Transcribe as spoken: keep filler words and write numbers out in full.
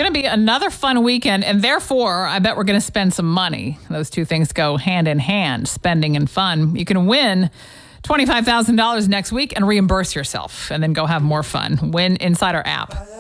going to be another fun weekend, and therefore, I bet we're going to spend some money. Those two things go hand in hand, spending and fun. You can win twenty-five thousand dollars next week and reimburse yourself, and then go have more fun. Win inside our app.